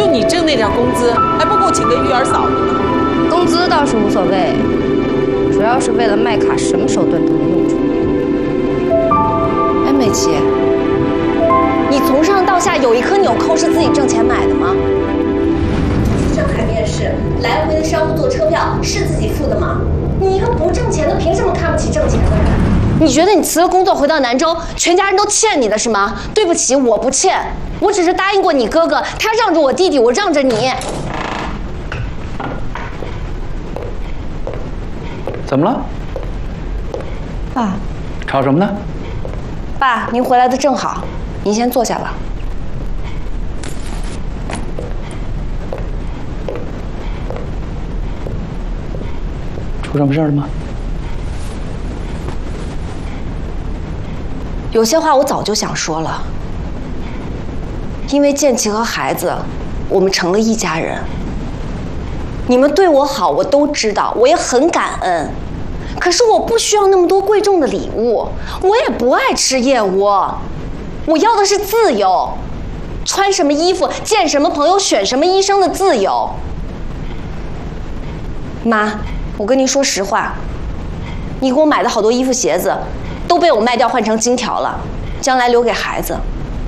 就你挣那点工资，还不够请个育儿嫂子呢。 工资倒是无所谓，主要是为了卖卡，什么手段都能用出来。哎，美琪，你从上到下有一颗纽扣是自己挣钱买的吗？上海面试来回的商务坐车票是自己付的吗？你一个不挣钱的，凭什么看不起挣钱的人？你觉得你辞了工作回到南州，全家人都欠你的是吗？对不起，我不欠，我只是答应过你哥哥，他让着我弟弟，我让着你。 怎么了？ 爸， 吵什么呢？ 爸，您回来的正好，您先坐下吧。 出什么事了吗？ 有些话我早就想说了，因为建奇和孩子，我们成了一家人。你们对我好，我都知道，我也很感恩。可是我不需要那么多贵重的礼物，我也不爱吃燕窝，我要的是自由，穿什么衣服、见什么朋友、选什么医生的自由。妈，我跟您说实话，你给我买的好多衣服、鞋子，都被我卖掉换成金条了，将来留给孩子。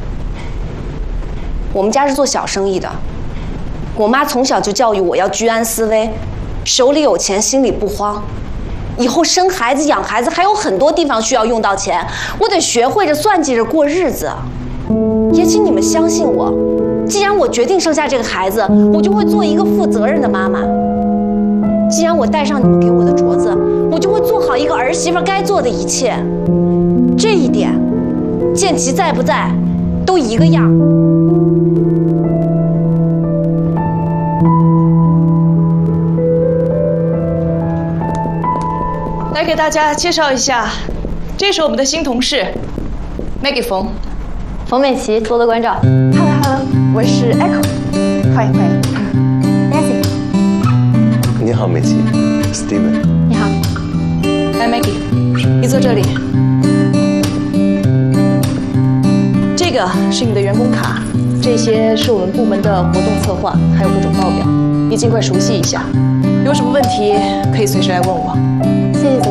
我们家是做小生意的，我妈从小就教育我要居安思危，手里有钱心里不慌。以后生孩子养孩子还有很多地方需要用到钱，我得学会着算计着过日子。也请你们相信我，既然我决定生下这个孩子，我就会做一个负责任的妈妈。既然我戴上你们给我的镯子，我就会做好一个儿媳妇该做的一切。这一点，建奇在不在，都一个样。 来给大家介绍一下，这是我们的新同事 Maggie 冯美琪，多多关照。 Hello， 我是 Echo， 欢迎欢迎。Nancy， 你好，美琪 ，Steven。 你好。 来 Maggie， 你坐这里。这个是你的员工卡，这些是我们部门的活动策划，还有各种报表，你尽快熟悉一下。有什么问题可以随时来问我。 谢谢总